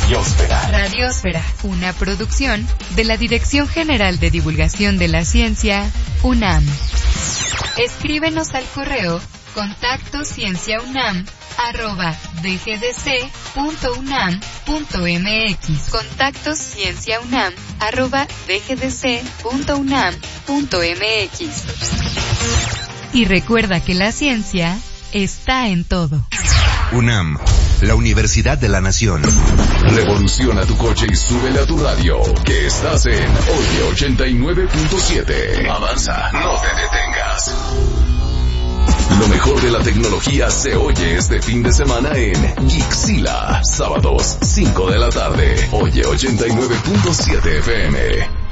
Radiósfera. Radiósfera, una producción de la Dirección General de Divulgación de la Ciencia, UNAM. Escríbenos al correo contactoscienciaunam@dgdc.unam.mx. contactoscienciaunam@dgdc.unam.mx. Y recuerda que la ciencia está en todo. UNAM, la Universidad de la Nación. Revoluciona tu coche y súbele a tu radio, que estás en Oye 89.7. Avanza, no te detengas. Lo mejor de la tecnología se oye este fin de semana en Geekzilla. Sábados, 5 de la tarde. Oye 89.7 FM.